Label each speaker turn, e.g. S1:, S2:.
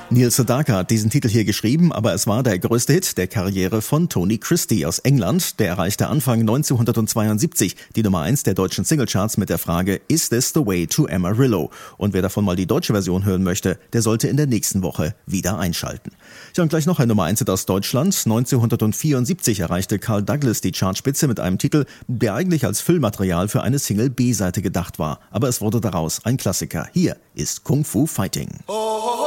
S1: Neil Sedaka hat diesen Titel hier geschrieben, aber es war der größte Hit der Karriere von Tony Christie aus England. Der erreichte Anfang 1972 die Nummer 1 der deutschen Singlecharts mit der Frage Is this the way to Amarillo? Und wer davon mal die deutsche Version hören möchte, der sollte in der nächsten Woche wieder einschalten. Ja, und gleich noch ein Nummer 1 Hit aus Deutschland. 1974 erreichte Carl Douglas die Chartspitze mit einem Titel, der eigentlich als Füllmaterial für eine Single B-Seite gedacht war. Aber es wurde daraus ein Klassiker. Hier ist Kung Fu Fighting.